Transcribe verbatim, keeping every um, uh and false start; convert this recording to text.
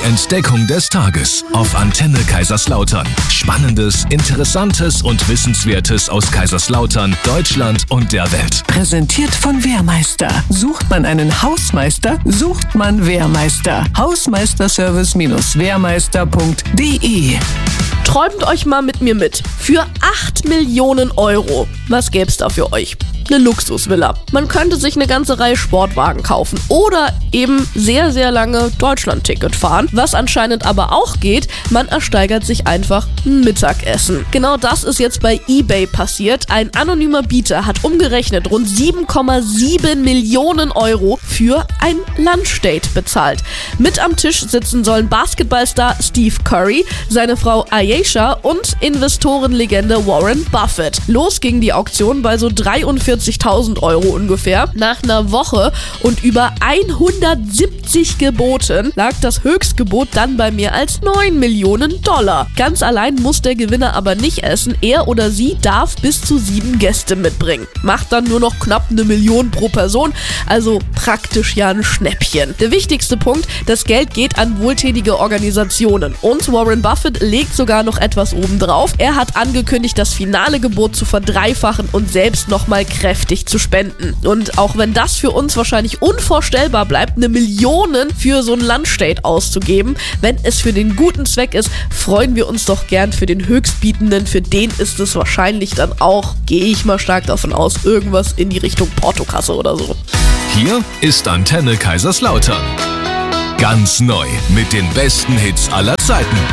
Entdeckung des Tages auf Antenne Kaiserslautern. Spannendes, Interessantes und Wissenswertes aus Kaiserslautern, Deutschland und der Welt. Präsentiert von Wehrmeister. Sucht man einen Hausmeister, sucht man Wehrmeister. Hausmeisterservice Wehrmeister punkt de. Träumt euch mal mit mir mit. Für acht Millionen Euro. Was gäb's da für euch? Eine Luxusvilla. Man könnte sich eine ganze Reihe Sportwagen kaufen oder eben sehr, sehr lange Deutschland-Ticket fahren. Was anscheinend aber auch geht, man ersteigert sich einfach ein Mittagessen. Genau das ist jetzt bei eBay passiert. Ein anonymer Bieter hat umgerechnet rund sieben Komma sieben Millionen Euro für ein Lunchdate bezahlt. Mit am Tisch sitzen sollen Basketballstar Steve Curry, seine Frau Ayesha und Investorenlegende Warren Buffett. Los ging die Auktion bei so dreiundvierzigtausend Euro ungefähr. Nach einer Woche und über hundertsiebzig Geboten lag das Höchstgebot dann bei mehr als neun Millionen Dollar. Ganz allein muss der Gewinner aber nicht essen. Er oder sie darf bis zu sieben Gäste mitbringen. Macht dann nur noch knapp eine Million pro Person, also praktisch ja ein Schnäppchen. Der wichtigste Punkt, das Geld geht an wohltätige Organisationen. Und Warren Buffett legt sogar noch etwas obendrauf. Er hat angekündigt, das finale Gebot zu verdreifachen und selbst nochmal kräftig zu spenden. Und auch wenn das für uns wahrscheinlich unvorstellbar bleibt, eine Million für so ein Lunchdate auszugeben, wenn es für den guten Zweck ist, freuen wir uns doch gern für den Höchstbietenden. Für den ist es wahrscheinlich dann auch, gehe ich mal stark davon aus, irgendwas in die Richtung Portokasse oder so. Hier ist Antenne Kaiserslautern. Ganz neu mit den besten Hits aller Zeiten.